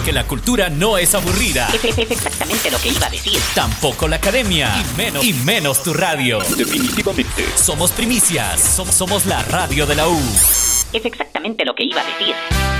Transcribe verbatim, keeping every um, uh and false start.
Porque la cultura no es aburrida. Es, es, es exactamente lo que iba a decir. Tampoco la academia. Y menos, y menos tu radio. Definitivamente. Somos primicias. Somos, somos la radio de la U. Es exactamente lo que iba a decir.